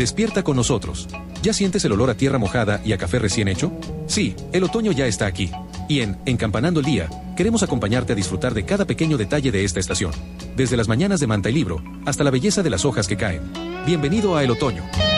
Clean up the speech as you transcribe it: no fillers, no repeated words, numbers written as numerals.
Despierta con nosotros. ¿Ya sientes el olor a tierra mojada y a café recién hecho? Sí, el otoño ya está aquí. Y en Encampanando el Día, queremos acompañarte a disfrutar de cada pequeño detalle de esta estación. Desde las mañanas de manta y libro, hasta la belleza de las hojas que caen. Bienvenido a el otoño.